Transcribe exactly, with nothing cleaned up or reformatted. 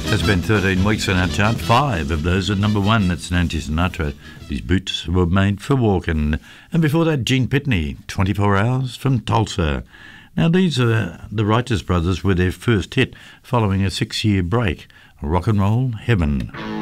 It's been thirteen weeks on our chart, five of those at number one. That's Nancy Sinatra. These boots were made for walking. And before that, Gene Pitney, twenty-four hours from Tulsa. Now, these are the Righteous Brothers with their first hit following a six-year break, Rock and Roll Heaven.